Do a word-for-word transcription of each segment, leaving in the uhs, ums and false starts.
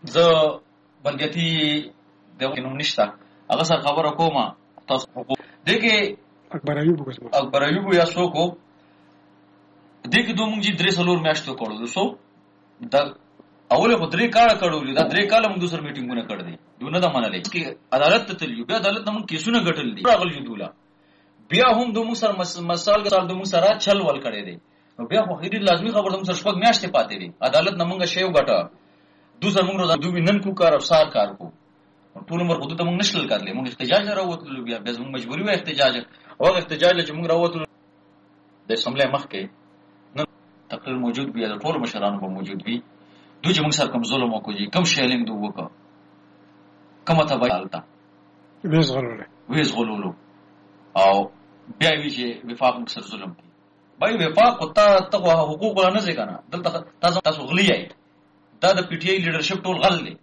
زه بلګتی د نوم نشته هغه سره خبره کومه تاسو دغه اکبر ایوب وګورئ اکبر ایوب یا څوک دغه دوه مونږ درې سلور میاشتو کړو دوسو دا اوله په درې کال کړو دا درې کال موږ سره میټینګونه کړ دي دونه دا منلې چې عدالت ته تللی بیا عدالت موږ کیسونه غټل دي راغلی دوله بیا هم دوه موږ سره مثال کې سال دوه موږ سره چل ول کړی دي نو بیا خو هیڅ لازمي خبر دوه سره شپږ میاشتې پاتې دي عدالت نه موږ شیو غټه دوسر موږ روزه دوی نن کو کار افسار کار کو ټول عمر خود ته موږ نشل کړل موږ احتجاج راووتلو بیا به موږ مجبوری و احتجاج او احتجاج چې موږ راووتلو د اسمبلی مخ کې نن تقریر موجود بیا ټول مشرانو به موجود وي دوی چې موږ سره کوم ظلم وکړي کوم شیلینګ دوی وکړه کومه تبعی حالت ویز غلولو ویز غلولو او بیا وی چې وفاق موږ سره ظلم کوي بای وفاق او تا تقوا حقوق ولا نه ځي کنه دلته تاسو تاسو غلی یې دا د پی ټی آی لیډرشپ ټول غل دی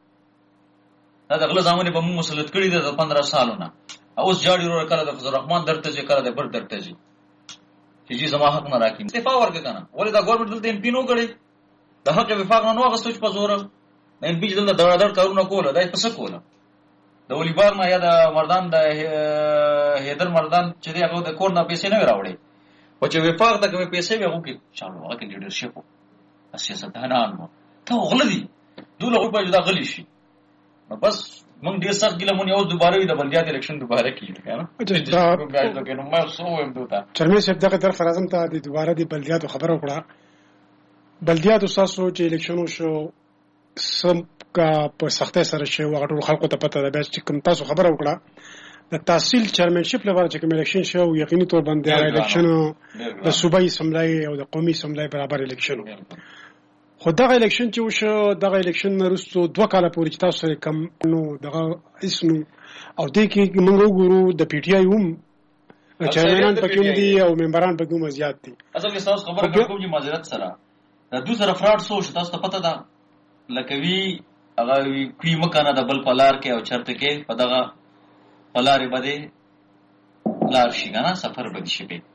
دا د غل ځامنه په موږ مسلط کړی دی د پندرہ سالونه اوس جاړي ورو کړه د فضل الرحمن درته چې کړه د بر درته چې چې زما حق نه راکې استعفا ورکړه کنه ولې دا ګورنمنت دلته ایم پی نو کړی د حق وفاق نه نو غوښتل چې په زور ایم پی دلته دړ دړ کارونه کوله دای په څه کوله د ولیبار نه یا د مردان د هیدر مردان چې هغه د کور نه پیسې نه راوړي او چې وفاق ته کومې پیسې به وکړي چالو هغه کې لیډرشپ او سیاستدانان مو ته غلدي دوله په جدا غلی شي بس موږ ډیر سخت ګله مونږ یو دوباره د بلدیات الیکشن دوباره کیږي کنه دا نو ما سو ویم دوته چرمن صاحب دغه طرف راځم ته د دوباره د بلدیات خبره وکړه بلدیات تاسو چې الیکشن شو سم کا په سختۍ سره شو هغه ټول خلکو ته پته ده بیا چې کوم تاسو خبره وکړه د تحصیل چیرمنشپ لپاره چې کوم الیکشن شو یقیني تور باندې الیکشن د صوبایي اسمبلی او د قومي اسمبلی برابر الیکشن خو دغه الیکشن چې وشو دغه الیکشن وروسته دوه کاله پورې چې تاسو سره کم نو دغه اسنو او د کې موږ وګورو د پی ټی آی هم چیرمنان پکې دي او ممبران پکې هم زیات دي اصل کې تاسو خبره کوم چې معذرت سره د دوه سره فراډ سو چې تاسو ته پته ده لکه وی هغه کوي مکانه د بل پلار کې او چرته کې په دغه پلارې باندې لار شي کنه سفر باندې شي به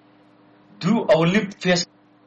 دو اولی فیس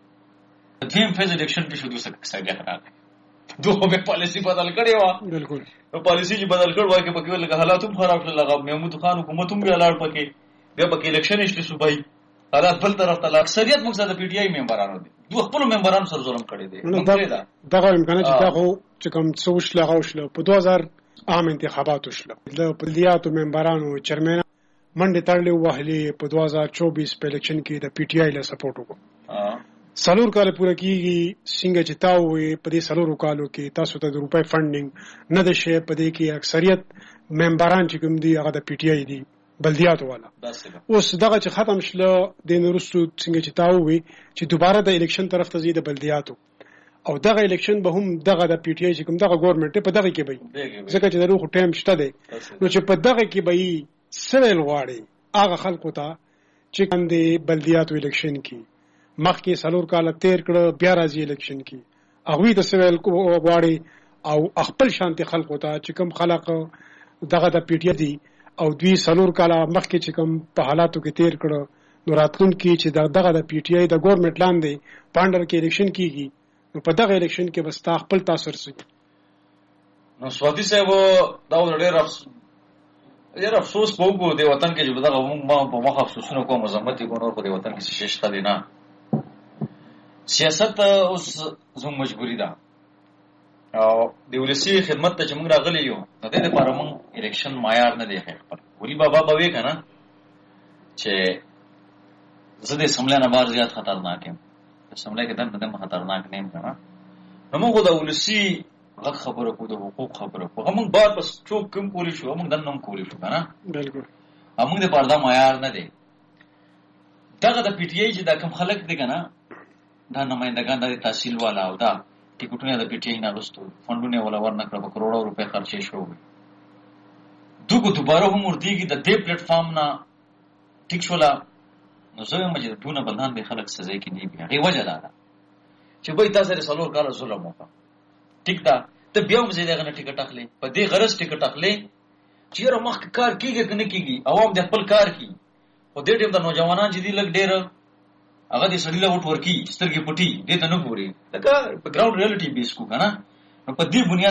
دیم فیز الیکشن کې شو دوه سګه راغله دوه به پالیسی بدل کړی و بالکل نو پالیسی چې بدل کړ وای کې پکې لګه حالات هم خراب شول لګه محمود خان حکومت هم بیا لاړ پکې بیا پکې الیکشن شته صوبای حالات بل طرف ته اکثریت مقصد د پی ټی آی ممبرانو دي دوه خپل ممبرانو سره ظلم کړی دي دا دغه امکان چې دا خو چې کوم څوش لغاوشل په دوه هزار عام انتخابات وشله د بلدیاتو ممبرانو چیرمن منډه تړلې وهلې په دوه هزار چوبیس په الیکشن کې د پی ټی آی له سپورټ وکړو سالور کال پوره کیږي څنګه چې تاسو په دې سالور کالو کې تاسو ته د روپۍ فنډینګ نه ده شي په دې کې اکثریت ممبران چې کوم دي هغه د پی ټی آی دي بلدیاتو والا اوس دغه چې ختم شله د نورستو څنګه چې تاسو وي چې دوباره د الیکشن طرف ته زیاده بلدیاتو او دغه الیکشن به هم دغه د پی ټی آی چې کوم دغه ګورنمنت په دغه کې به ځکه چې دغه ټایم شته دی نو چې په دغه کې به سویل غواړي هغه خلکو ته چې کوم د بلدیاتو الیکشن کې مخکې سالور کاله تیر کړه بیا راځي الیکشن کې هغه د سویل غواړي او خپل شانتي خلکو ته چې کوم خلق دغه د پی ټی آی دی او دوی سالور کاله مخکې چې کوم په حالاتو کې تیر کړه نو راتلونکي چې دغه د پی ټی آی د ګورنمنت لاندې پاندر کې الیکشن کیږي نو په دغه الیکشن کې بس تا خپل تاثیر سي نو سوادي صاحب دا ډېر افسوس ډېر افسوس په وګورو دی وطن کې چې دغه ما په مخ افسوسونه کوم مزمت کوم نور په وطن کې شش تا دی نه سیاست اوس زموږ مجبوری ده او د ولسی خدمت ته چې موږ راغلی یو د دې لپاره موږ الیکشن معیار نه دی خپل ولی بابا به وی کنه چې زده سملانه بار زیات خطرناک یم سملای کې دنه دمه خطرناک نه یم کنه نو موږ د ولسی غږ خبره کو د حقوق خبره کو موږ بار بس چوک کوم کولی شو موږ دنه کولی شو کنه بالکل موږ د پردا معیار نه دی دغه د پی ټی آی چې دا کوم خلک دی کنه دا نمائندگان د تحصیل والا او دا ټیکټونه د پی ټی آی نه غوښتو فندونه ولا ورنکړه په کروڑو روپے خرچې شو دوی دوباره هم ورتيږي د دې پلیټ فارم نه ټیک شولا نو زه هم چې دونه بندان به خلک سزا کې دی بیا غي وجه ده چې به تاسو سره سلور کال ظلم وکړه ټیک دا ته بیا هم زه دغه ټیکټ اخلي په دې غرض ټیکټ اخلي چې را مخ کار کیږي کنه کیږي عوام د خپل کار کی او دې ټیم د نوجوانان چې دی لګ ډېر هغه دې سړی له وټ ورکی سترګې پټي دې ته نه ګوري دا په ګراوند ریالټي بیس کو کنه په دې بنیاد